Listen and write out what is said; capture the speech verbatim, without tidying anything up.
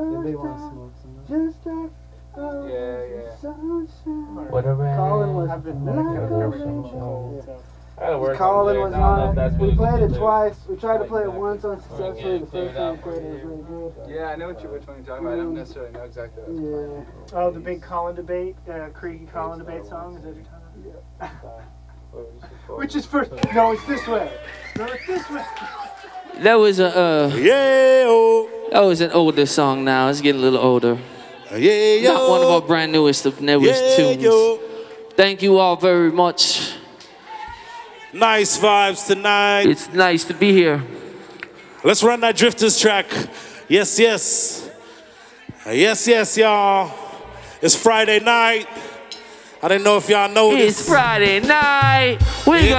They want to smoke some. Just like Yeah, yeah. sunshine. Whatever. Colin was I've been like medicated a for some rainbow. cold, so. I gotta work Colin on was lyrics. I don't know if on. that's what We you played should it do. twice. We tried to Like play it that. once unsuccessfully. Yeah, The clean first it time out we played for it was you. really good. Yeah, I know what you which one you're talking about. I don't necessarily know exactly what it's Yeah. Oh, the big Colin debate, uh, Creaky Colin debate song. Is that what you're talking about? called. Which is first? No, it's this way. No, it's this way. That was a uh, Yeah, oh. that was an older song. Now it's getting a little older. Yeah, yo. Not one of our brand newest of newest Yeah, tunes. yo. Thank you all very much. Nice vibes tonight. It's nice to be here. Let's run that Drifters track. Yes, yes. Yes, yes, y'all. It's Friday night. I didn't know if y'all know It's this. Friday night. We Yeah.